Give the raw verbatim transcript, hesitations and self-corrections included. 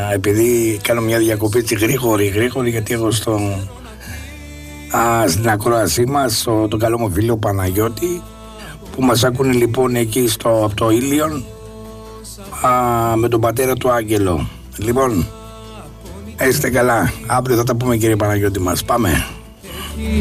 Επειδή κάνω μια διακοπή έτσι γρήγορη, γρήγορη, γιατί έχω στο, α, στην ακρόασή μας το, τον καλό μου φίλο Παναγιώτη, που μας ακούνε λοιπόν εκεί στο, από το Ήλιον, α, με τον πατέρα του Άγγελο. Λοιπόν, είστε καλά. Αύριο θα τα πούμε, κύριε Παναγιώτη μας. Πάμε.